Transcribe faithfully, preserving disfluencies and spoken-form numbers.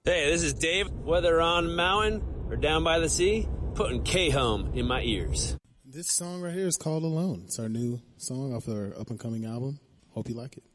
Hey, this is Dave. Whether on a mountain or down by the sea, putting K-Home in my ears. This song right here is called Alone. It's our new song off our up-and-coming album. Hope you like it.